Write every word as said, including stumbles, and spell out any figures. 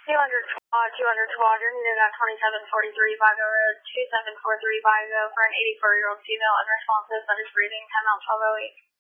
two hundred squad, two hundred squad, you're needed at twenty-seven forty-three Vigo Road, two seven four three Vigo for an eighty-four-year-old female unresponsive that is breathing, time out twelve oh eight.